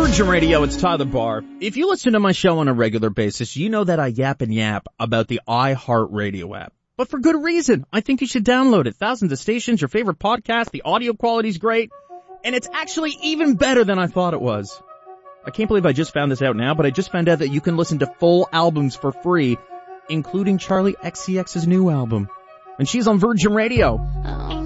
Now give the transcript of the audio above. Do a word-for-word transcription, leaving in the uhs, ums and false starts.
Virgin Radio, it's Tyler Barr. If you listen to my show on a regular basis, you know that I yap and yap about the iHeartRadio app. But for good reason. I think you should download it. Thousands of stations, your favorite podcast, the audio quality's great, and it's actually even better than I thought it was. I can't believe I just found this out now, but I just found out that you can listen to full albums for free, including Charlie X C X's new album. And she's on Virgin Radio. Oh.